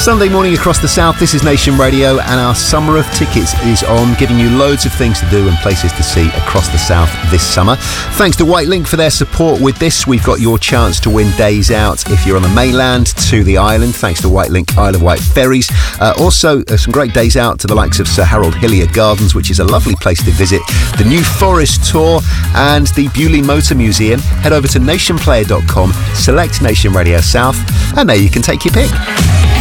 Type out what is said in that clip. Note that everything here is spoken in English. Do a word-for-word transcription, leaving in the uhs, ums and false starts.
Sunday morning across the south, this is Nation Radio, and our Summer of Tickets is on, giving you loads of things to do and places to see across the south this summer. Thanks to White Link for their support with this. We've got your chance to win days out if you're on the mainland to the island, thanks to White Link Isle of Wight ferries. Uh, also, uh, some great days out to the likes of Sir Harold Hillier Gardens, which is a lovely place to visit, the New Forest Tour and the Bewley Motor Museum. Head over to nation player dot com, select Nation Radio South, and there you can take your pick.